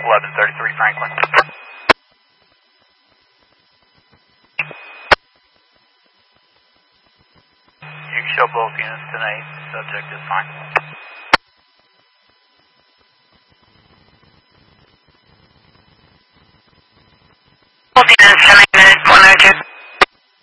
1133 Franklin. You can show both units tonight. Subject is fine. Both units tonight, 102.